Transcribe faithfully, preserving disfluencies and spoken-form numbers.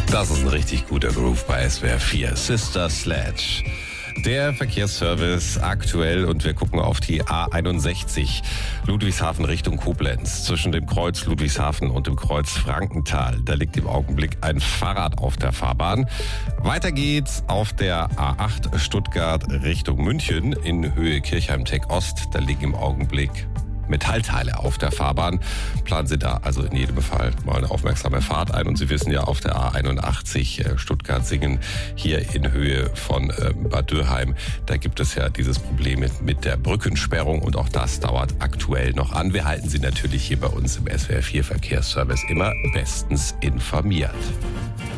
Das ist ein richtig guter Groove bei S W R vier. Sister Sledge. Der Verkehrsservice aktuell und wir gucken auf die A einundsechzig Ludwigshafen Richtung Koblenz. Zwischen dem Kreuz Ludwigshafen und dem Kreuz Frankenthal. Da liegt im Augenblick ein Fahrrad auf der Fahrbahn. Weiter geht's auf der A acht Stuttgart Richtung München in Höhe Kirchheim-Tech Ost. Da liegen im Augenblick Metallteile auf der Fahrbahn. Planen Sie da also in jedem Fall mal eine aufmerksame Fahrt ein. Und Sie wissen ja, auf der A einundachtzig äh, Stuttgart-Singen hier in Höhe von äh, Bad Dürheim, da gibt es ja dieses Problem mit, mit der Brückensperrung und auch das dauert aktuell noch an. Wir halten Sie natürlich hier bei uns im S W R vier Verkehrsservice immer bestens informiert.